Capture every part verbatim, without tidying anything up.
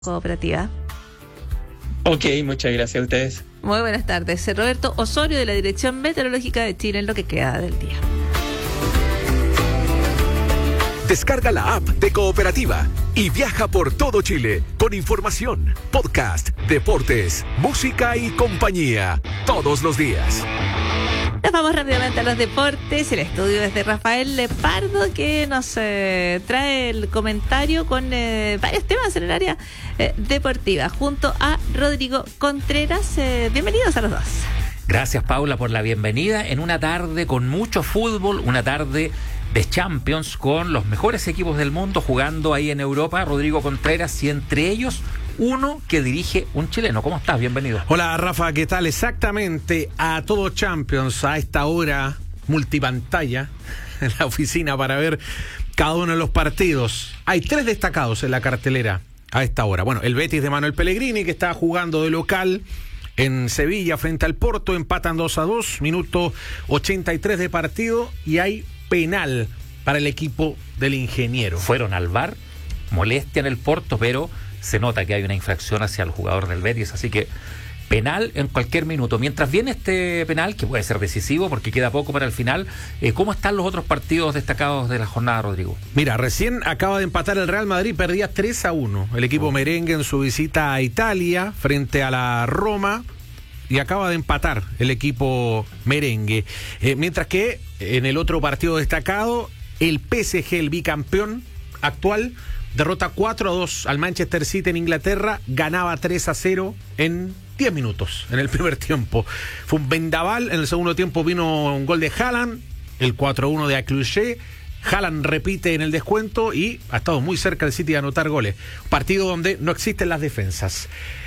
Cooperativa. Ok, muchas gracias a ustedes. Muy buenas tardes. Roberto Osorio de la Dirección Meteorológica de Chile en lo que queda del día. Descarga la app de Cooperativa y viaja por todo Chile con información, podcast, deportes, música y compañía todos los días. Nos vamos rápidamente a los deportes. El estudio es de Rafael Lepardo, que nos eh, trae el comentario con eh, varios temas en el área eh, deportiva, junto a Rodrigo Contreras. Eh, bienvenidos a los dos. Gracias, Paula, por la bienvenida en una tarde con mucho fútbol, una tarde de Champions con los mejores equipos del mundo jugando ahí en Europa. Rodrigo Contreras y entre ellos uno que dirige un chileno. ¿Cómo estás? Bienvenido. Hola, Rafa, ¿qué tal? Exactamente, a todo Champions, a esta hora multipantalla en la oficina para ver cada uno de los partidos. Hay tres destacados en la cartelera a esta hora. Bueno, el Betis de Manuel Pellegrini, que está jugando de local en Sevilla frente al Porto, empatan dos a dos, minuto ochenta y tres de partido y hay penal para el equipo del ingeniero. Fueron al V A R, molestia en el Porto, pero se nota que hay una infracción hacia el jugador del Betis, así que penal en cualquier minuto. Mientras viene este penal, que puede ser decisivo porque queda poco para el final, eh, ¿cómo están los otros partidos destacados de la jornada, Rodrigo? Mira, recién acaba de empatar el Real Madrid, perdía tres a uno. El equipo oh. merengue en su visita a Italia frente a la Roma, y acaba de empatar el equipo merengue. Eh, mientras que en el otro partido destacado, el P S G, el bicampeón actual, derrota cuatro a dos al Manchester City en Inglaterra, ganaba tres a cero en diez minutos en el primer tiempo. Fue un vendaval, en el segundo tiempo vino un gol de Haaland, el cuatro a uno de Acluché. Haaland repite en el descuento y ha estado muy cerca el City de anotar goles. Partido donde no existen las defensas.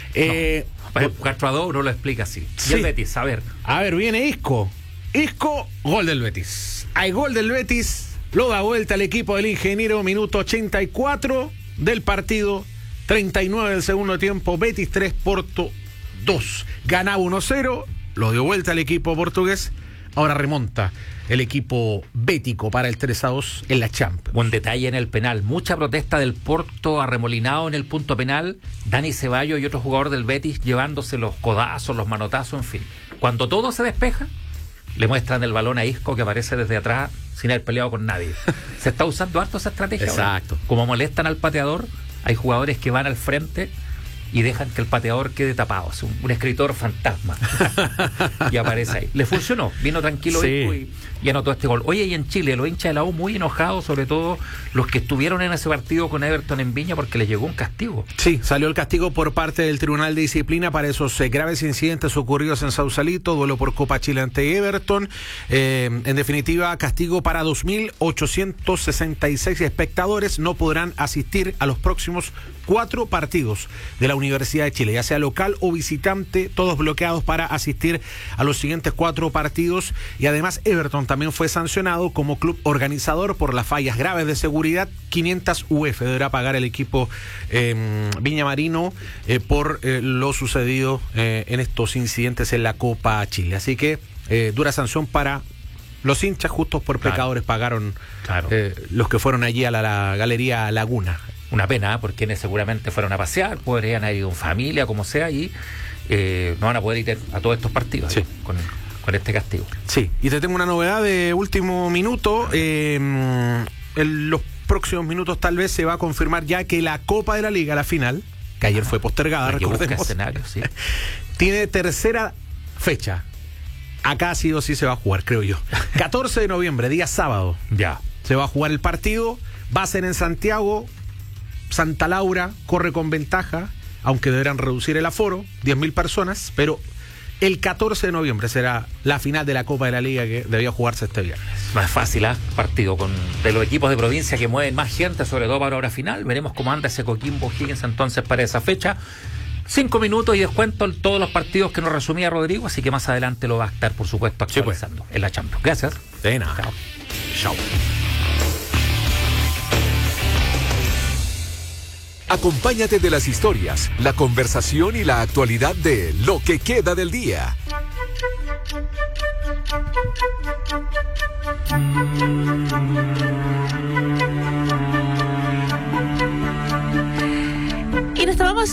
Eh, no, cuatro a dos no lo explica así. Sí. Y el Betis, a ver. A ver, viene Isco. Isco, gol del Betis. Hay gol del Betis. Lo da vuelta el equipo del ingeniero, minuto ochenta y cuatro del partido, treinta y nueve del segundo tiempo, Betis tres, Porto dos. Ganaba uno cero, lo dio vuelta el equipo portugués, ahora remonta el equipo bético para el tres a dos en la Champions. Buen detalle en el penal, mucha protesta del Porto arremolinado en el punto penal, Dani Ceballos y otro jugador del Betis llevándose los codazos, los manotazos, en fin. Cuando todo se despeja, le muestran el balón a Isco, que aparece desde atrás sin haber peleado con nadie. Se está usando harto esa estrategia. Exacto. ¿Verdad? Como molestan al pateador, hay jugadores que van al frente y dejan que el pateador quede tapado. Es un, un escritor fantasma. Y aparece ahí. Le funcionó. Vino tranquilo sí. Isco y, y anotó este gol. Oye, y en Chile, los hinchas de la U muy enojados, sobre todo los que estuvieron en ese partido con Everton en Viña, porque les llegó un castigo. Sí, salió el castigo por parte del Tribunal de Disciplina para esos eh, graves incidentes ocurridos en Sausalito, duelo por Copa Chile ante Everton. Eh, en definitiva, castigo para dos mil ochocientos sesenta y seis espectadores. No podrán asistir a los próximos cuatro partidos de la Universidad de Chile, ya sea local o visitante, todos bloqueados para asistir a los siguientes cuatro partidos. Y además Everton también fue sancionado como club organizador por las fallas graves de seguridad. quinientas U F deberá pagar el equipo eh, Viñamarino eh, por eh, lo sucedido eh, en estos incidentes en la Copa Chile. Así que eh, dura sanción para los hinchas, justos por claro. pecadores pagaron claro. eh, los que fueron allí a la, la Galería Laguna. Una pena, porque quienes seguramente fueron a pasear, podrían haber ido en familia, como sea, y eh, no van a poder ir a todos estos partidos sí. ¿eh? con, con este castigo. Sí, y te tengo una novedad de último minuto. Eh, en los próximos minutos tal vez se va a confirmar ya que la Copa de la Liga, la final, que ayer fue postergada, recordemos, escenario, sí. tiene tercera fecha. Acá sí o sí se va a jugar, creo yo. catorce de noviembre, día sábado. Ya. Se va a jugar el partido, va a ser en Santiago. Santa Laura corre con ventaja, aunque deberán reducir el aforo, diez mil personas, pero el catorce de noviembre será la final de la Copa de la Liga que debía jugarse este viernes. Más fácil, ¿eh? Partido con de los equipos de provincia que mueven más gente, sobre todo para la hora final. Veremos cómo anda ese Coquimbo Higgins entonces para esa fecha. Cinco minutos y descuento en todos los partidos que nos resumía Rodrigo, así que más adelante lo va a estar, por supuesto, actualizando sí, pues. en la Champions. Gracias. De nada. Chao. Chao. Acompáñate de las historias, la conversación y la actualidad de Lo que queda del día.